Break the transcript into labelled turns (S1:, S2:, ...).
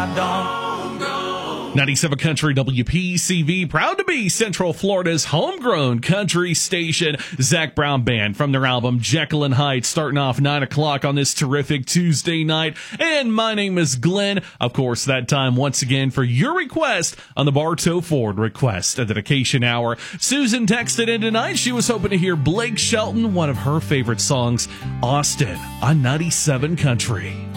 S1: 97 Country WPCV, proud to be Central Florida's homegrown country station. Zac Brown Band from their album Jekyll and Hyde, starting off 9 o'clock on this terrific Tuesday night. And my name is Glenn. Of course, that time once again for your request on the Bartow Ford Request a Dedication Hour. Susan texted in tonight. She was hoping to hear Blake Shelton, one of her favorite songs, Austin, on 97 Country.